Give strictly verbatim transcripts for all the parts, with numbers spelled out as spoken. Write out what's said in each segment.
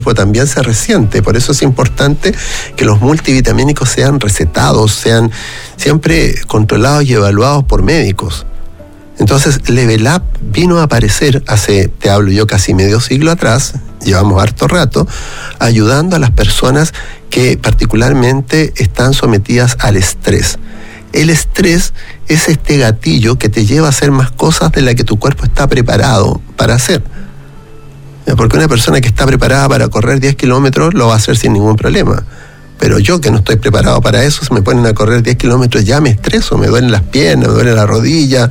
también se resiente. Por eso es importante que los multivitamínicos sean recetados, sean siempre controlados y evaluados por médicos. Entonces, Level Up vino a aparecer hace, te hablo yo, casi medio siglo atrás, llevamos harto rato, ayudando a las personas que particularmente están sometidas al estrés. El estrés es este gatillo que te lleva a hacer más cosas de las que tu cuerpo está preparado para hacer. Porque una persona que está preparada para correr diez kilómetros lo va a hacer sin ningún problema. Pero yo, que no estoy preparado para eso, si me ponen a correr diez kilómetros ya me estreso, me duelen las piernas, me duele la rodilla,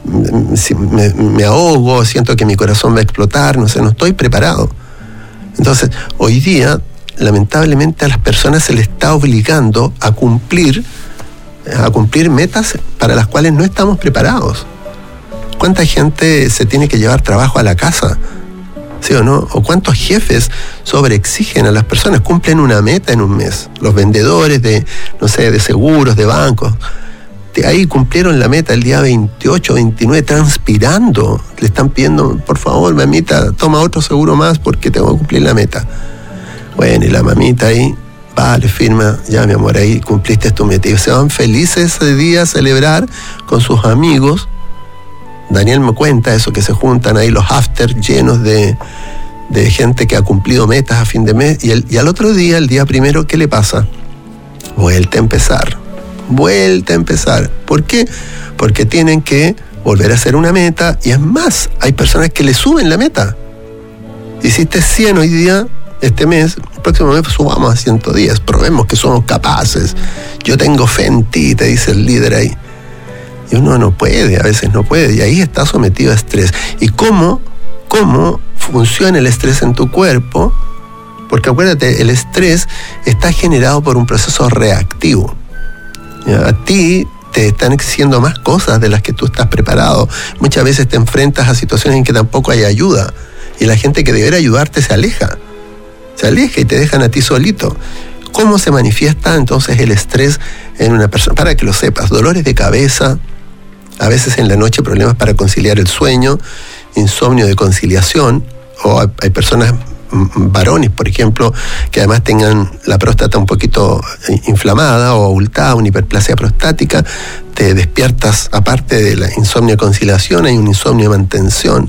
me, me ahogo, siento que mi corazón va a explotar, no sé, no estoy preparado. Entonces, hoy día, lamentablemente a las personas se les está obligando a cumplir, a cumplir metas para las cuales no estamos preparados. ¿Cuánta gente se tiene que llevar trabajo a la casa? ¿Sí o no? ¿O cuántos jefes sobreexigen a las personas? Cumplen una meta en un mes. Los vendedores de, no sé, de seguros, de bancos, de ahí cumplieron la meta el día veintiocho, veintinueve, transpirando. Le están pidiendo, por favor, mamita, toma otro seguro más porque tengo que cumplir la meta. Bueno, y la mamita ahí va, le firma, ya mi amor, ahí cumpliste tu meta. Y se van felices ese día a celebrar con sus amigos. Daniel me cuenta eso, que se juntan ahí los after llenos de, de gente que ha cumplido metas a fin de mes, y, el, y al otro día, el día primero, ¿qué le pasa? Vuelta a empezar, vuelta a empezar. ¿Por qué? Porque tienen que volver a hacer una meta, y es más, hay personas que le suben la meta. Hiciste cien hoy día, este mes, el próximo mes subamos a ciento diez, probemos que somos capaces. Yo tengo fe en ti, te dice el líder ahí. Y uno no puede, a veces no puede, y ahí está sometido a estrés. ¿Y cómo, cómo funciona el estrés en tu cuerpo? Porque acuérdate, el estrés está generado por un proceso reactivo. ¿Ya? A ti te están exigiendo más cosas de las que tú estás preparado. Muchas veces te enfrentas a situaciones en que tampoco hay ayuda, y la gente que debería ayudarte se aleja. Se aleja y te dejan a ti solito. ¿Cómo se manifiesta entonces el estrés en una persona? Para que lo sepas, dolores de cabeza, a veces en la noche problemas para conciliar el sueño, insomnio de conciliación, o hay, hay personas, varones por ejemplo, que además tengan la próstata un poquito inflamada o abultada, una hiperplasia prostática, te despiertas, aparte de la insomnio de conciliación, hay un insomnio de mantención.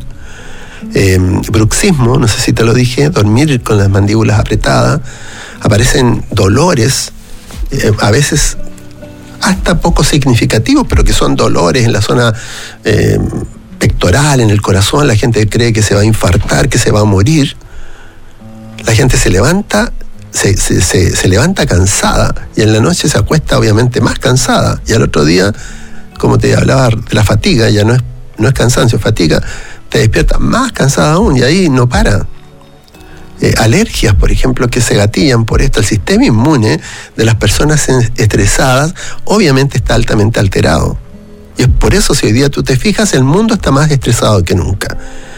Eh, bruxismo, no sé si te lo dije, dormir con las mandíbulas apretadas, aparecen dolores, eh, a veces hasta poco significativos, pero que son dolores en la zona eh, pectoral, en el corazón. La gente cree que se va a infartar, que se va a morir. La gente se levanta, se, se, se, se levanta cansada, y en la noche se acuesta obviamente más cansada, y al otro día, como te hablaba de la fatiga, ya no es, no es cansancio, es fatiga, te despierta más cansada aún, y ahí no para. Eh, alergias, por ejemplo, que se gatillan por esto. El sistema inmune de las personas estresadas obviamente está altamente alterado. Y es por eso, si hoy día tú te fijas, el mundo está más estresado que nunca.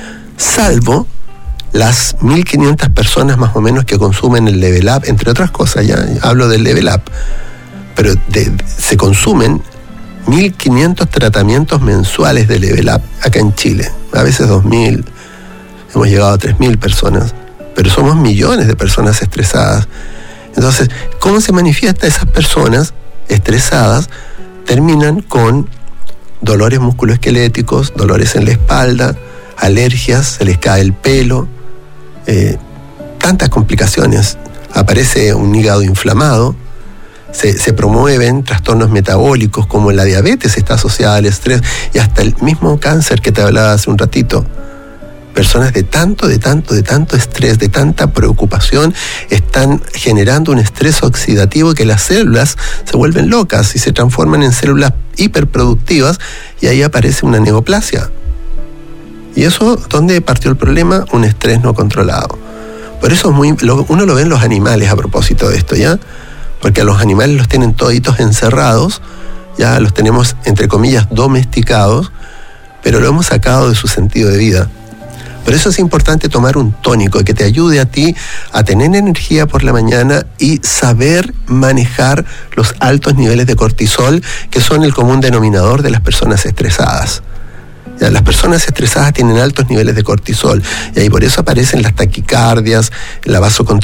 Salvo las mil quinientas personas más o menos que consumen el Level Up, entre otras cosas, ya hablo del Level Up, pero de, de, se consumen mil quinientos tratamientos mensuales de Level Up acá en Chile. A veces dos mil, hemos llegado a tres mil personas. Pero somos millones de personas estresadas. Entonces, ¿cómo se manifiesta? Esas personas estresadas terminan con dolores musculoesqueléticos, dolores en la espalda, alergias, se les cae el pelo, eh, tantas complicaciones. Aparece un hígado inflamado, se, se promueven trastornos metabólicos como la diabetes está asociada al estrés, y hasta el mismo cáncer que te hablaba hace un ratito. Personas de tanto, de tanto, de tanto estrés, de tanta preocupación, están generando un estrés oxidativo que las células se vuelven locas y se transforman en células hiperproductivas, y ahí aparece una neoplasia. ¿Y eso dónde partió el problema? Un estrés no controlado. Por eso es muy, uno lo ve en los animales a propósito de esto, ¿ya? Porque a los animales los tienen toditos encerrados, ya los tenemos entre comillas domesticados, pero lo hemos sacado de su sentido de vida. Por eso es importante tomar un tónico que te ayude a ti a tener energía por la mañana y saber manejar los altos niveles de cortisol, que son el común denominador de las personas estresadas. Las personas estresadas tienen altos niveles de cortisol y ahí por eso aparecen las taquicardias, la vasoconstricción